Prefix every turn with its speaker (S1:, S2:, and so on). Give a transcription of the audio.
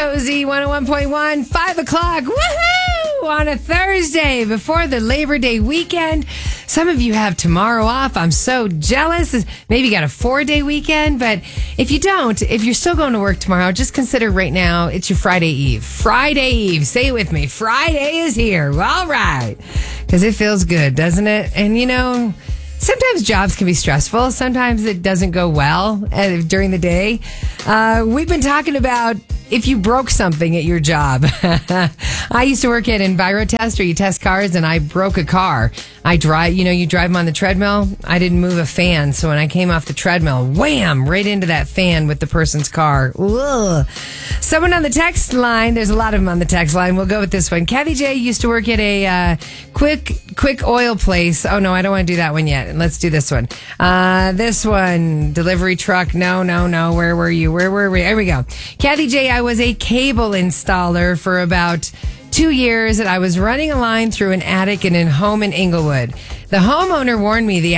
S1: Cozy 101.1, 5 o'clock. Woohoo! On a Thursday before the Labor Day weekend. Some of you have tomorrow off. I'm so jealous. Maybe you got a 4-day weekend, but if you don't, if you're still going to work tomorrow, just consider right now it's your Friday Eve. Friday Eve. Say it with me. Friday is here. All right. Because it feels good, doesn't it? And you know, sometimes jobs can be stressful. Sometimes it doesn't go well during the day. We've been talking about if you broke something at your job. I used to work at Envirotest, where you test cars, and I broke a car. You drive them on the treadmill. I didn't move a fan, so when I came off the treadmill, wham, right into that fan with the person's car. Ugh. Someone on the text line, there's a lot of them on the text line. We'll go with this one. Kathy J used to work at a quick oil place. Oh, no, I don't want to do that one yet. Let's do this one. This one, delivery truck. No. Where were you? Where were we? There we go. Kathy J, I was a cable installer for about 2 years, and I was running a line through an attic in a home in Inglewood. The homeowner warned me the